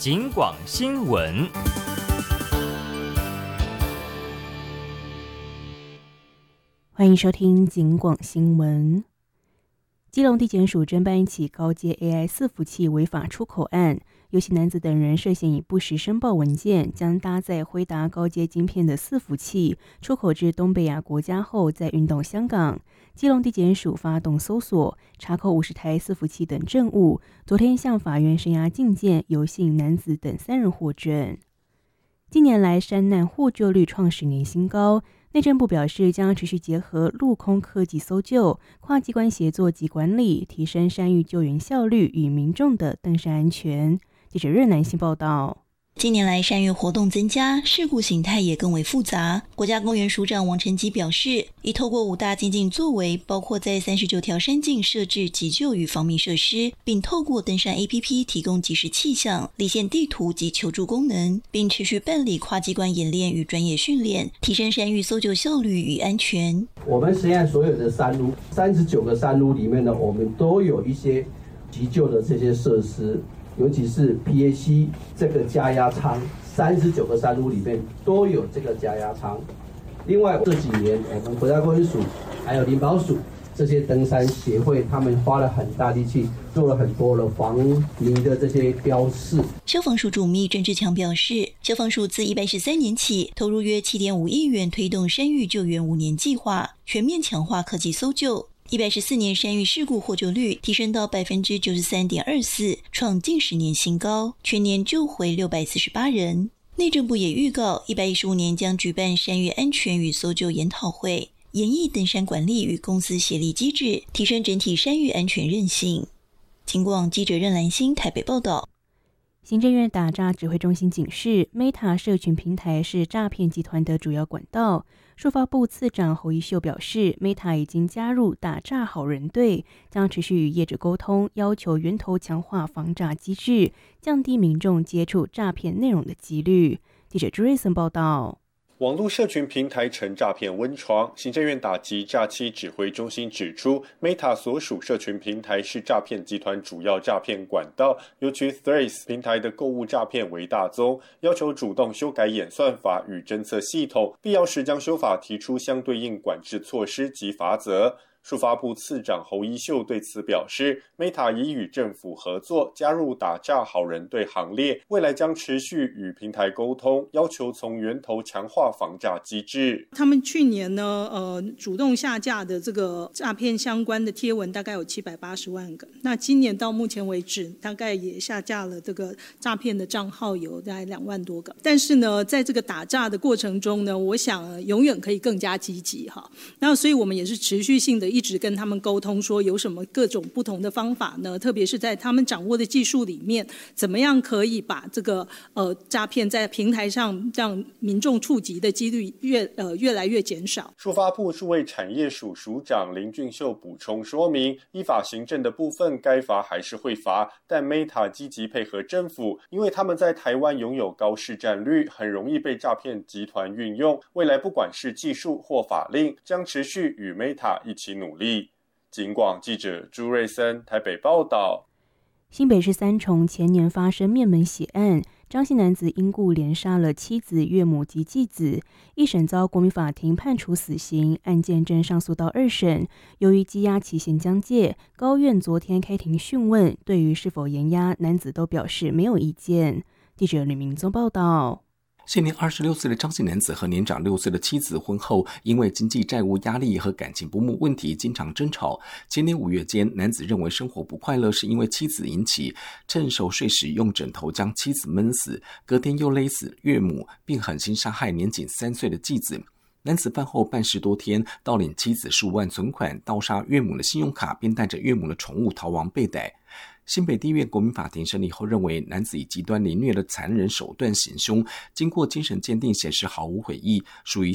警广新闻。 欢迎收听警广新闻。基隆地检署侦办一起高阶 AI 伺服器违法出口案，尤其男子等人涉嫌以不实申报文件，将搭载辉达高阶晶片的伺服器出口至东北亚国家后，再运到香港。基隆地检署发动搜索，查扣50台伺服器等证物，昨天向法院声押禁见尤姓男子等3人获准。近年来山难获救率创10年新高，内政部表示将持续结合陆空科技搜救、跨机关协作及管理，提升山域救援效率与民众的登山安全。记者任南信报道。 近年来山域活动增加，事故形态也更为复杂。国家公园署长王成基表示，已透过5大精进作为，包括在39条山径设置急救与防密设施，并透过登山 APP 提供即时气象、离线地图及求助功能，并持续办理跨机关演练与专业训练，提升山域搜救效率与安全。 我们实验所有的山路39个山路里面呢，我们都有一些急救的这些设施，尤其是 PAC 这个加压舱，39个山路里面都有这个加压舱。另外这几年我们国家公园署还有林保署这些登山协会，他们花了很大力气，做了很多的防迷的这些标示。 消防署主秘郑志强表示，消防署自113年起投入约7.5亿元推动山域救援5年计划，全面强化科技搜救。114年山域事故获救率提升到 93.24%， 创近10年新高，全年救回648人。内政部也预告115年将举办山域安全与搜救研讨会，研议登山管理与公司协力机制，提升整体山域安全韧性。警广记者任兰心台北报道。 行政院打诈指挥中心警示 ，Meta 社群平台是诈骗集团的主要管道。数发部次长侯一秀表示 ，Meta 已经加入打诈好人队，将持续与业者沟通，要求源头强化防诈机制，降低民众接触诈骗内容的几率。记者朱瑞森报道。 网络社群平台成诈骗温床，行政院打击诈欺指挥中心指出 ，Meta 所属社群平台是诈骗集团主要诈骗管道，尤其 Threads 平台的购物诈骗为大宗，要求主动修改演算法与侦测系统，必要时将修法提出相对应管制措施及罚则。数发部次长侯一秀对此表示 ，Meta 已与政府合作，加入打诈好人队行列，未来将持续与平台沟通，要求从源头强化防诈机制。 他们去年呢，主动下架的这个诈骗相关的贴文大概有780万个，那今年到目前为止，大概也下架了这个诈骗的账号有大概2万多个。但是呢，在这个打诈的过程中呢，我想永远可以更加积极哈。那所以我们也是持续性的一直跟他们沟通，说有什么各种不同的方法呢？特别是在他们掌握的技术里面，怎么样可以把这个诈骗在平台上让民众触及的几率越来越减少。 数发部数位产业署署长林俊秀补充说明，依法行政的部分该罚还是会罚，但 Meta 积极配合政府，因为他们在台湾拥有高市占率，很容易被诈骗集团运用。未来不管是技术或法令，将持续与 Meta 一起努力。警广记者朱瑞森台北报道。 新北市三重前年发生灭门血案，张姓男子因故连杀了妻子、岳母及继子，一审遭国民法庭判处死刑，案件正上诉到2审。由于羁押期限将届，高院昨天开庭讯问，对于是否延押，男子都表示没有意见。记者吕明宗报道。 现年26岁的张姓男子和年长6岁的妻子婚后，因为经济债务压力和感情不睦问题经常争吵。前年5月间，男子认为生活不快乐是因为妻子引起，趁熟睡时用枕头将妻子闷死，隔天又勒死岳母，并狠心杀害年仅3岁的继子。男子饭后办10多天，盗领妻子15万存款，盗杀岳母的信用卡，并带着岳母的宠物逃亡被逮。新北地院国民法庭审理后认为，男子以极端凌虐的残忍手段行凶，经过精神鉴定显示毫无悔意，属于